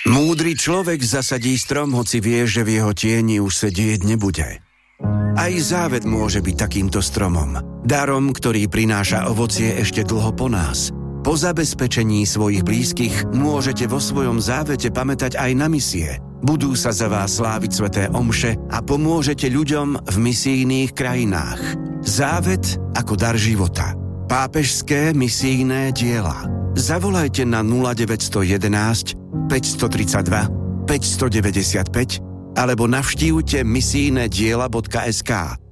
Múdry človek zasadí strom, hoci vie, že v jeho tieni už sedieť nebude. Aj závet môže byť takýmto stromom. Darom, ktorý prináša ovocie ešte dlho po nás. Po zabezpečení svojich blízkych môžete vo svojom závete pamätať aj na misie. Budú sa za vás sláviť sväté omše a pomôžete ľuďom v misijných krajinách. Závet ako dar života. Pápežské misijné diela. Zavolajte na 0911 532 595 alebo navštívte misijnediela.sk.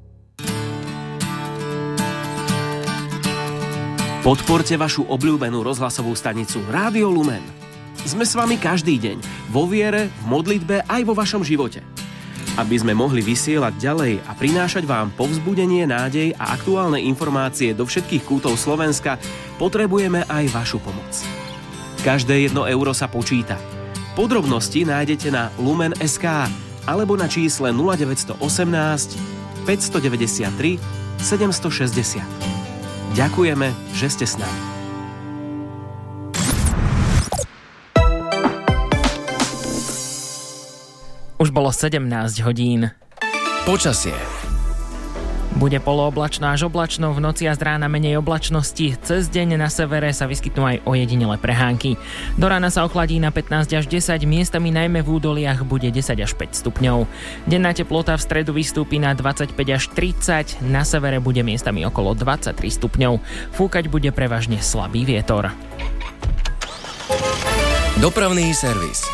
Podporte vašu obľúbenú rozhlasovú stanicu Rádio Lumen. Sme s vami každý deň, vo viere, v modlitbe aj vo vašom živote. Aby sme mohli vysielať ďalej a prinášať vám povzbudenie, nádej a aktuálne informácie do všetkých kútov Slovenska, potrebujeme aj vašu pomoc. Každé 1 euro sa počíta. Podrobnosti nájdete na lumen.sk alebo na čísle 0918 593 760. Ďakujeme, že ste s nami. Už bolo 17 hodín. Počasie. Bude polooblačno až oblačno, v noci a z rána menej oblačnosti. Cez deň na severe sa vyskytnú aj ojedinelé prehánky. Do rána sa ochladí na 15 až 10, miestami najmä v údoliach bude 10 až 5 stupňov. Denná teplota v stredu vystúpi na 25 až 30, na severe bude miestami okolo 23 stupňov. Fúkať bude prevažne slabý vietor. Dopravný servis.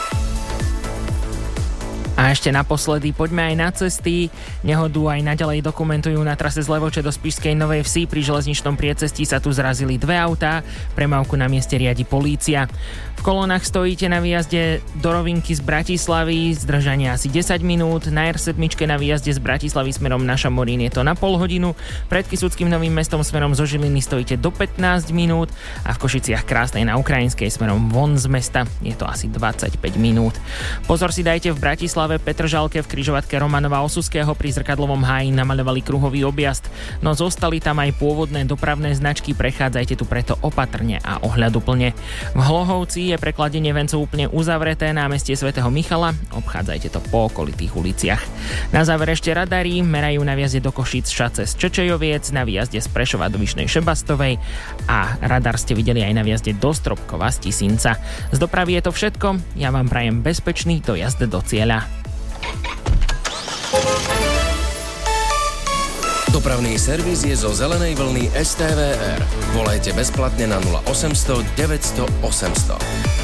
A ešte naposledy, poďme aj na cesty. Nehodu aj naďalej dokumentujú na trase z Levoče do Spišskej Novej Vsi. Pri železničnom priecestí sa tu zrazili 2 autá. Premávku na mieste riadi polícia. V kolónach stojíte na výjazde do Rovinky z Bratislavy, zdržanie asi 10 minút. Na R7 na výjazde z Bratislavy smerom na Šamorín je to na pol hodinu. Pred Kysuckým Novým Mestom smerom zo Žiliny stojíte do 15 minút a v Košiciach Krásnej na Ukrajinskej smerom von z mesta je to asi 25 minút. Pozor si dajte v Bratislave Petržalke v križovatke Romanova Osuského pri Zrkadlovom háji namaľovali kruhový objazd, no zostali tam aj pôvodné dopravné značky, prechádzajte tu preto opatrne a ohľaduplne. V Hlohovci je prekladenie vencov úplne uzavreté, námestie svätého Michala, obchádzajte to po okolitých uliciach. Na záver ešte radári merajú na výjazde do Košíc Šace z Čečejoviec, na výjazde z Prešova do Vyšnej Šebastovej a radar ste videli aj na výjazde do Stropkova z Tisinca. Z dopravy je to všetko, ja vám prajem bezpečný dojazd do cieľa. Dopravný servis je zo zelenej vlny STVR. Volajte bezplatne na 0800 900 800.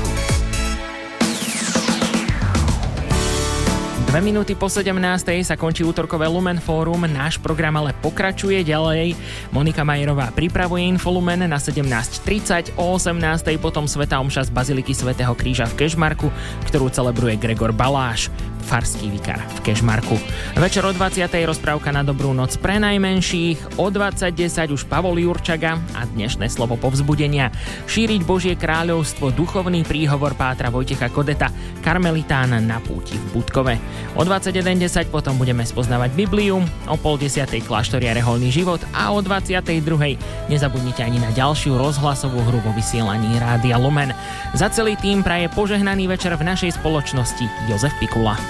2 minúty po 17. sa končí útorkové Lumen Fórum, náš program ale pokračuje ďalej. Monika Majerová pripravuje Infolumen na 17:30, o 18. potom svätá omša z Baziliky svätého Kríža v Kežmarku, ktorú celebruje Gregor Baláš, farský vikár v Kežmarku. Večer o 20. rozprávka na dobrú noc pre najmenších, o 20:10 už Pavol Jurčaga a dnešné slovo povzbudenia. Šíriť Božie kráľovstvo, duchovný príhovor pátra Vojtecha Kodeta, karmelitán na púti v Budkove. O 21:10 potom budeme spoznávať Bibliu, o 9:30 kláštoria Reholný život a o 22:00 nezabudnite ani na ďalšiu rozhlasovú hru vo vysielaní Rádia Lumen. Za celý tým praje požehnaný večer v našej spoločnosti Jozef Pikula.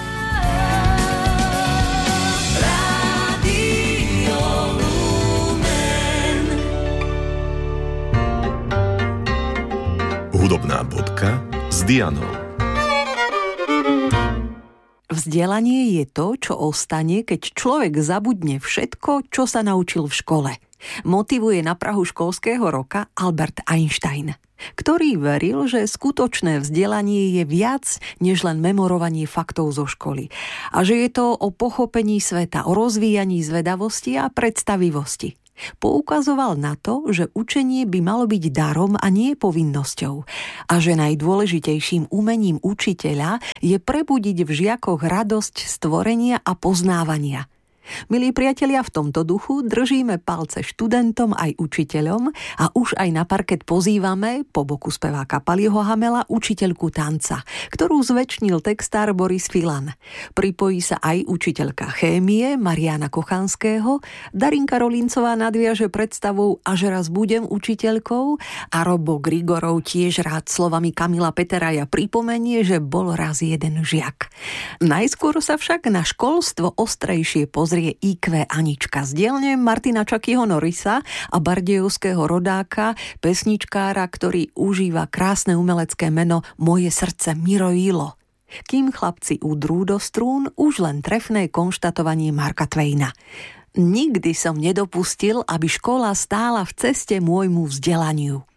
Hudobná bodka s Dianou. Vzdelanie je to, čo ostane, keď človek zabudne všetko, čo sa naučil v škole. Motivuje na prahu školského roka Albert Einstein, ktorý veril, že skutočné vzdelanie je viac než len memorovanie faktov zo školy a že je to o pochopení sveta, o rozvíjaní zvedavosti a predstavivosti. Poukazoval na to, že učenie by malo byť darom a nie povinnosťou a že najdôležitejším umením učiteľa je prebudiť v žiakoch radosť stvorenia a poznávania. Milí priatelia, v tomto duchu držíme palce študentom aj učiteľom a už aj na parket pozývame po boku speváka Paliho Hamela učiteľku tanca, ktorú zvečnil textár Boris Filan. Pripojí sa aj učiteľka chémie Mariana Kochanského, Darinka Rolincová nadviaže predstavou Až raz budem učiteľkou a Robo Grigorov tiež rád slovami Kamila Peteraja pripomenie, že bol raz jeden žiak. Najskôr sa však na školstvo ostrejšie pozrie IQ Anička z dielne Martina Čakyho Norisa a bardejovského rodáka, pesničkára, ktorý užíva krásne umelecké meno Moje srdce Miro Ilo. Kým chlapci udrú do strún, už len trefné konštatovanie Marka Twaina. Nikdy som nedopustil, aby škola stála v ceste môjmu vzdelaniu.